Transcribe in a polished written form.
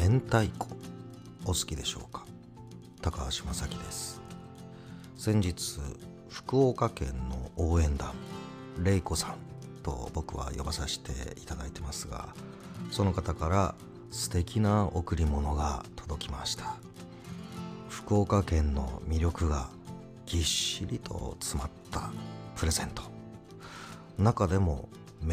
明太子お好きでしょうか。高橋正樹です。先日福岡県の応援団れいこさんと僕は呼ばさせていただいてますが、その方から素敵な贈り物が届きました。福岡県の魅力がぎっしりと詰まったプレゼント。中でも